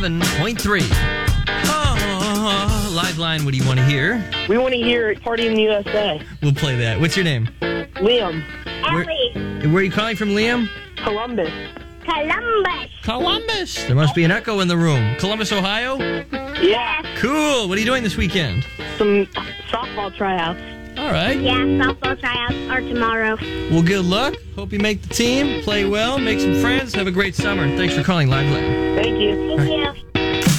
107.3. Oh, Live Line, what do you want to hear? We want to hear Party in the USA. We'll play that. What's your name? Liam. Ellie. Where are you calling from, Liam? Columbus. Columbus. There must be an echo in the room. Columbus, Ohio? Yeah. Cool. What are you doing this weekend? Some softball tryouts. All right. Yeah, softball tryouts are tomorrow. Well, good luck. Hope you make the team, play well, make some friends, have a great summer. Thanks for calling Live Line. Thank you. Thank you.